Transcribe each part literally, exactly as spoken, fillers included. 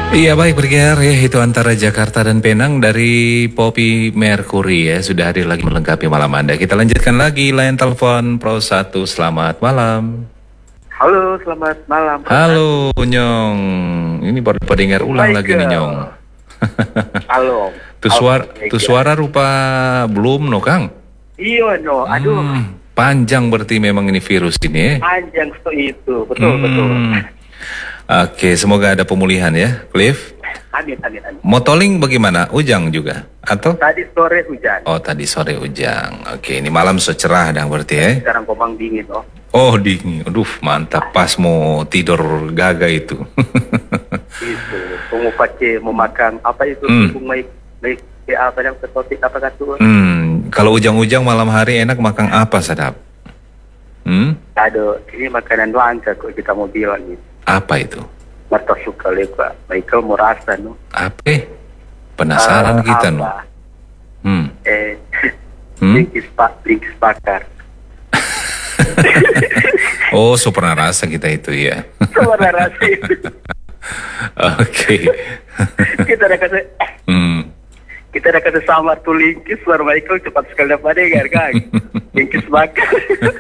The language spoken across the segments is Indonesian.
Iya baik bergear ya, itu antara Jakarta dan Penang dari Poppy Mercury ya, sudah hadir lagi melengkapi malam Anda. Kita lanjutkan lagi line telepon Pro satu, selamat malam. Halo, selamat malam. Halo Nyong, ini baru pendengar ulang lagi nih Nyong. Halo. Tuh suara, tuh suara rupa belum no Kang? Iya no, aduh. Hmm, panjang berarti memang ini virus ini ya. Panjang itu, betul hmm. betul. Oke, semoga ada pemulihan ya, Cliff. Amin, amin, amin. Motoling bagaimana? Ujang juga? Atau? Tadi sore hujan. Oh, tadi sore ujang. Oke, ini malam so cerah dah berarti ya? Sekarang komang dingin, oh. Oh, dingin. Aduh, mantap. Pas mau tidur gaga itu. Itu, mau pakai, mau makan, apa itu? Hmm. Baik, baik, apa yang seperti apa kata? Hmm, kalau ujang-ujang malam hari enak makan apa, Sadap? Hmm? Aduh, ini makanan langka kok kita mau bilang gitu. Apa itu? Mata suka lepa, Michael mau rasa no. Apa? Eh? Penasaran uh, kita no. Hmm. Eh, hmm? Linkis pak, linkis bakar. Oh, so pernah rasa kita itu ya. Pernah rasa itu. Oke. Kita ada kata. Hmm. Kita ada kata sama tuh linkis, baru Michael cepat sekali dapat dengar kan. Linkis bakar.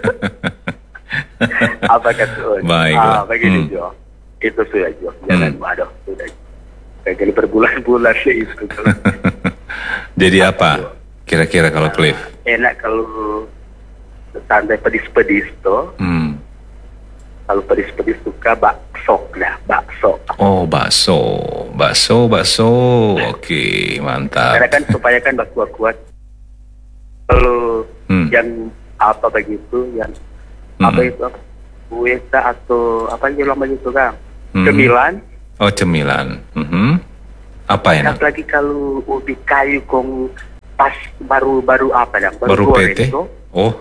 Apa kata? Baiklah. Ah, begini hmm. Jo. Itu sudah Jo. Jangan hmm. aduh sudah. Kayak berbulan-bulan sih itu. Jadi apa? Kira-kira kalau Cliff? Enak kalau santai pedis-pedis tuh. Hmm. Kalau pedis-pedis suka bakso lah, bakso. Oh, bakso. Bakso, bakso. Oke, mantap. Karena kan supaya kan bakso kuat. Kalau hmm. yang apa begitu yang hmm. apa itu apa? Bueta atau apa yang lama itu kan? Hmm. Cemilan. Oh, cemilan. Mm-hmm. Apa enak? Lagi kalau ubi kayu kong pas baru-baru apa ya? Baru, baru P T? Oh.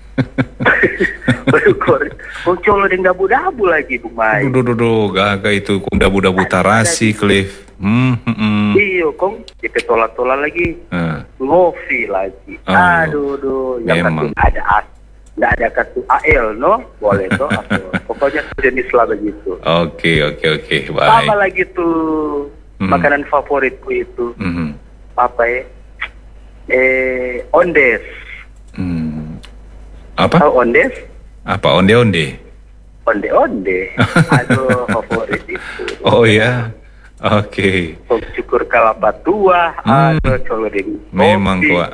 Baru goreng. Kong colo dengan dabu-dabu lagi, Bu Mai. Duh, duh, duh, gaga itu kong dabu-dabu tarasi, Cliff. Hmm, hmm, hmm. Iya, kong kita tola-tola lagi. Hmm. Ngopi lagi. Oh, aduh, duh. Yang ada as. Nggak ada kartu A L, no? Boleh, toh. Pokoknya jenis lah begitu. Oke, oke, oke. Baik. Apa lagi tuh hmm. makanan favoritku itu? Hmm. Apa ya? Eh, ondes. Hmm. Apa? Oh, ondes? Apa? Onde-onde? Onde-onde. Aduh, favorit itu. Oh, ya. Oke. Okay. Cukur kelapa tua. Hmm. Aduh, kalau ding. Memang kuat.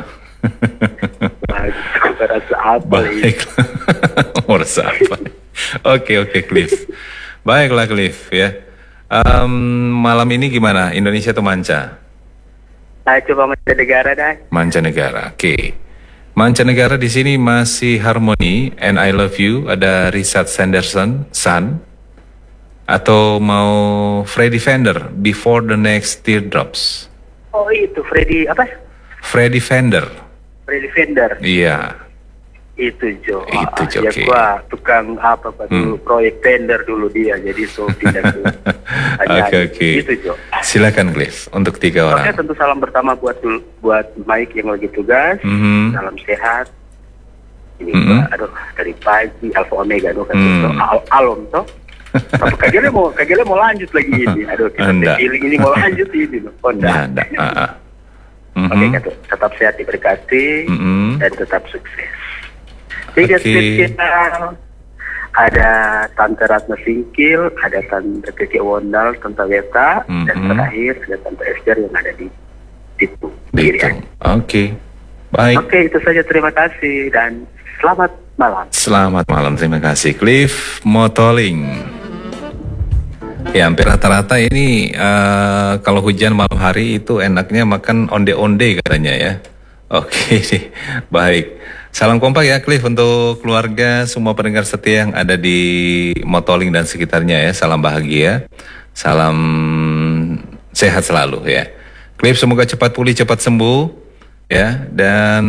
Rasa apa baik rasa apa oke oke Cliff baiklah Cliff ya um, malam ini gimana Indonesia atau manca? Nah, coba mancanegara dah mancanegara oke okay. Mancanegara di sini masih Harmony and I Love You ada Richard Sanderson Sun atau mau Freddy Fender Before the Next Teardrops. Oh itu Freddy apa? Freddy Fender. Freddy Fender. Iya. Itu Jo. Itu Jo. Ya okay. Gua tukang apa Pak hmm. proyek tender dulu dia jadi so pindah ke. Oke oke. Itu Jo. Silakan Cliff untuk tiga orang. Oke, tentu salam pertama buat buat Mike yang lagi tugas. Mm-hmm. Salam sehat. Ini mm-hmm. gua, aduh dari pagi Alpha Omega doh kan mm. Al alom toh. Tapi kagaknya mau kagaknya mau lanjut lagi ini. Aduh kita feeling ini mau lanjut ini loh. Oh enggak. Enggak. Uh-uh. Mm-hmm. Oke, okay, tetap sehat diberkati mm-hmm. dan tetap sukses. Tiga okay. spesial, ada Tante Ratna Singkil, ada Tante Keke Wondal, Tante Weta, mm-hmm. dan terakhir ada Tante Esther yang ada di Ditu. Oke, okay. Baik. Oke, okay, itu saja. Terima kasih dan selamat malam. Selamat malam, terima kasih. Cliff Motoling. Ya hampir rata-rata ini uh, kalau hujan malam hari itu enaknya makan onde-onde katanya ya. Oke, okay. Baik. Salam kompak ya Cliff untuk keluarga semua pendengar setia yang ada di Motoling dan sekitarnya ya. Salam bahagia, salam sehat selalu ya. Cliff semoga cepat pulih, cepat sembuh ya. Dan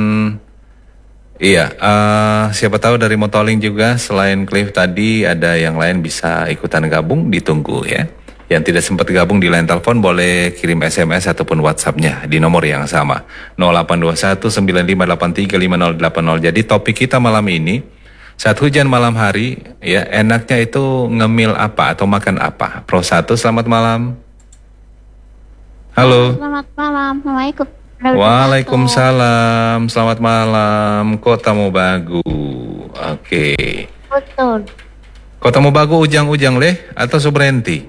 iya, uh, siapa tahu dari Motoling juga selain Cliff tadi ada yang lain bisa ikutan gabung, ditunggu ya. Yang tidak sempat gabung di line telepon boleh kirim S M S ataupun WhatsApp-nya di nomor yang sama nol delapan dua satu sembilan lima delapan tiga lima nol delapan nol. Jadi topik kita malam ini saat hujan malam hari ya enaknya itu ngemil apa atau makan apa? Pro satu selamat malam. Halo. Selamat malam. Assalamualaikum. Waalaikumsalam. Selamat malam. Kota Mobagu. Oke. Betul. Kota Mobagu ujang-ujang leh atau Subrenti?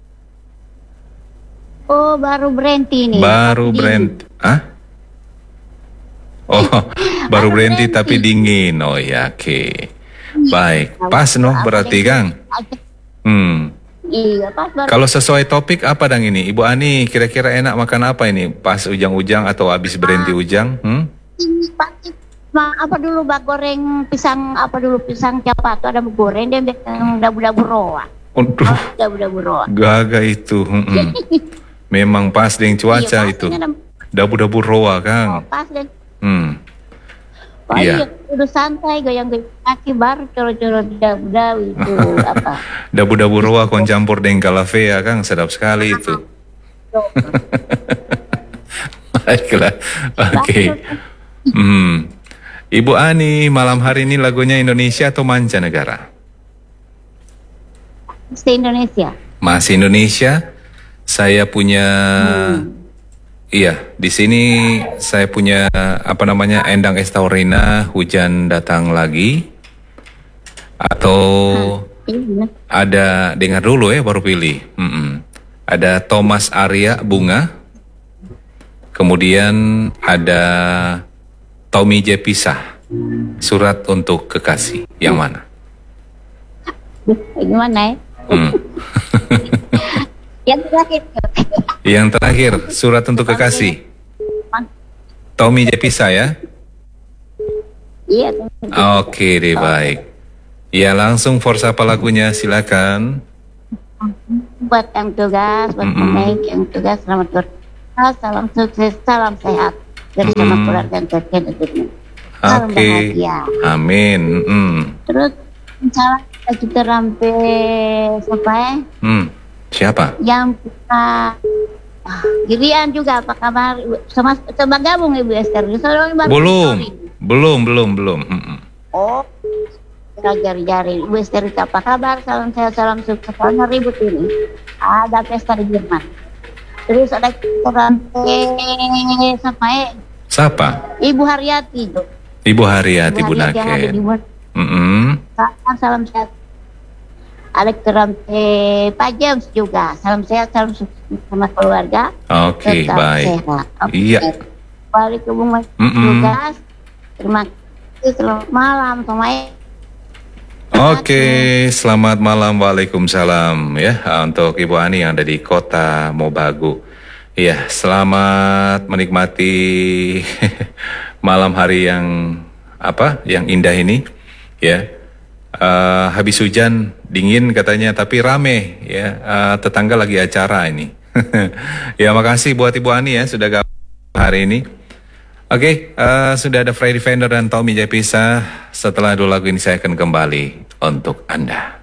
Oh, baru berhenti nih. Baru berhenti. Hah? Oh, baru berhenti tapi dingin. Oh ya, oke. Okay. Baik, pas noh berarti Kang. Hmm. Iya, pas baru. Kalau sesuai topik apa dang ini? Ibu Ani kira-kira enak makan apa ini? Pas ujang-ujang atau habis berhenti ujang? Hmm? Ini pasti apa dulu bak goreng pisang apa dulu pisang capat tuh ada goreng dia bilang dabu-dabu roa. Untuk dabu-dabu roa. Gaga itu. Hmm. Memang pas dengan cuaca iya, itu. Dabu-dabu roa Kang. Oh, pas deh. Hmm. Oh, iya, udah santai goyang-goyang kaki baru coro-coro dabu-dabu itu apa? Dabu-dabu roa kon campur dengan kalafea Kang, sedap sekali itu. Baiklah, oke. Okay. Hmm. Ibu Ani, malam hari ini lagunya Indonesia atau mancanegara? Masih Indonesia. Masih Indonesia. Saya punya, hmm. iya, di sini saya punya apa namanya Endang Estaurina, Hujan Datang Lagi, atau hmm. ada dengar dulu ya baru pilih. Hmm. Ada Thomas Arya Bunga, kemudian ada Tommy J. Pisah, Surat untuk Kekasih. Yang mana? Gimana ya? Hmm. Yang terakhir. Yang terakhir, Surat untuk Kekasih. Tommy J. Pisah ya? Iya. Oke deh, baik. Ya langsung force apa lagunya, silakan. Buat yang tugas, buat mm -mm. yang tugas, selamat bertugas, salam sukses, salam sehat. Dari mm. sama keluarga terkait untuknya. Oke. Okay. Amin. Mm. Terus misalnya kita rampe sampai. Hmm. Siapa? Yang kita ah, Girian juga apa kabar? Sama sama gabung Ibu Esther. Belum. Belum, belum, belum. Mm. Oh. Jari-jari Ibu Esther apa kabar? Salam sehat, salam sukses. Soalnya ribut ini. Ada pesta di Jerman. Terus ada rampe sampai siapa? Ibu Haryati itu. Ibu Haryati, Ibu Naken. Mm -hmm. Salam, salam sehat. Ada kerampe Pak James juga. Salam sehat, salam sukses sama keluarga. Oke, okay, baik. Okay. Iya. Balik ke rumah mm -mm. tugas. Terima kasih. Selamat malam semuanya. Oke, okay, selamat malam. Waalaikumsalam ya untuk Ibu Ani yang ada di Kota Mobagu. Iya, selamat menikmati malam hari yang apa? Yang indah ini, ya. Uh, habis hujan, dingin katanya, tapi rame, ya. Uh, tetangga lagi acara ini. Ya, makasih buat Ibu Ani ya sudah gabung hari ini. Oke, okay, uh, sudah ada Freddy Fender dan Tommy J. Pisah. Setelah dua lagu ini saya akan kembali untuk Anda.